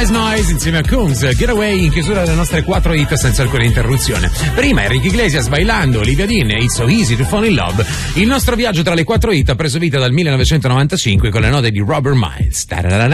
Noise insieme a Kunz, Getaway in chiusura delle nostre 4 hit senza alcuna interruzione. Prima Enrique Iglesias bailando, Olivia Dean, It's So Easy to Fall in Love. Il nostro viaggio tra le 4 hit ha preso vita dal 1995 con le note di Robert Miles,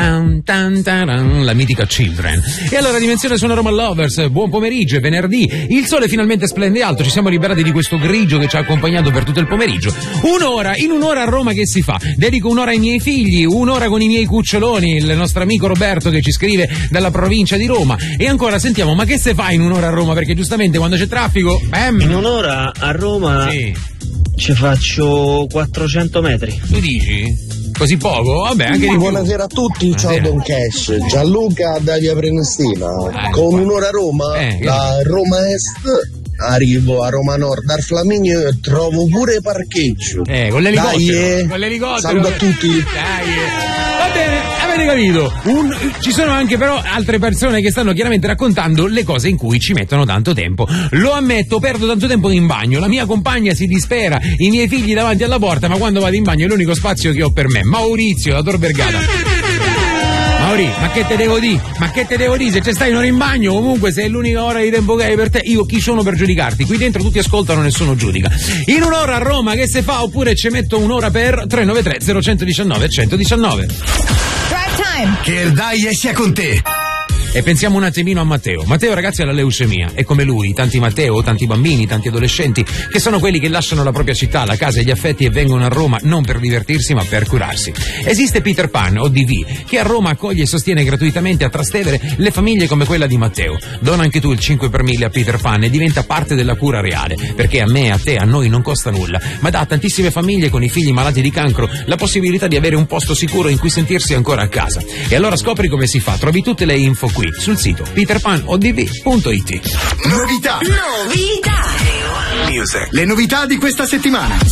la mitica Children. E allora Dimensione Suona Roma Lovers, buon pomeriggio, è venerdì, il sole finalmente splende alto, ci siamo liberati di questo grigio che ci ha accompagnato per tutto il pomeriggio. In un'ora a Roma che si fa? Dedico un'ora ai miei figli, un'ora con i miei cuccioloni, il nostro amico Roberto che ci scrive dalla provincia di Roma. E ancora sentiamo, ma che se fa in un'ora a Roma? Perché giustamente quando c'è traffico in un'ora a Roma ci faccio 400 metri. Tu dici? Così poco? Vabbè, anche di buonasera a tutti, ciao Don Cash, Gianluca da Via Prenestina. Con un'ora a Roma, da Roma Est arrivo a Roma Nord, al Flaminio e trovo pure parcheggio. Con l'elicottero. Con l'elicottero. Salve a tutti. Dai. Va bene, avete capito. Ci sono anche però altre persone che stanno chiaramente raccontando le cose in cui ci mettono tanto tempo. Lo ammetto, perdo tanto tempo in bagno. La mia compagna si dispera, i miei figli davanti alla porta, ma quando vado in bagno è l'unico spazio che ho per me. Maurizio da Tor Vergata. Mauri, ma che te devo dire? Se ci stai un'ora in bagno, comunque se è l'unica ora di tempo che hai per te, io chi sono per giudicarti? Qui dentro tutti ascoltano, nessuno giudica. In un'ora a Roma che se fa, oppure ci metto un'ora per 393 0119 119. Drive time. Che dai sia con te. E pensiamo un attimino a Matteo. Matteo, ragazzi, ha la leucemia. E come lui, tanti Matteo, tanti bambini, tanti adolescenti, che sono quelli che lasciano la propria città, la casa e gli affetti e vengono a Roma non per divertirsi ma per curarsi. Esiste Peter Pan, o DV, che a Roma accoglie e sostiene gratuitamente a Trastevere le famiglie come quella di Matteo. Dona anche tu il 5 per 1000 a Peter Pan e diventa parte della cura reale, perché a me, a te, a noi non costa nulla, ma dà a tantissime famiglie con i figli malati di cancro la possibilità di avere un posto sicuro in cui sentirsi ancora a casa. E allora scopri come si fa. Trovi tutte le info qui sul sito peterpanodv.it. Novità. Le novità di questa settimana.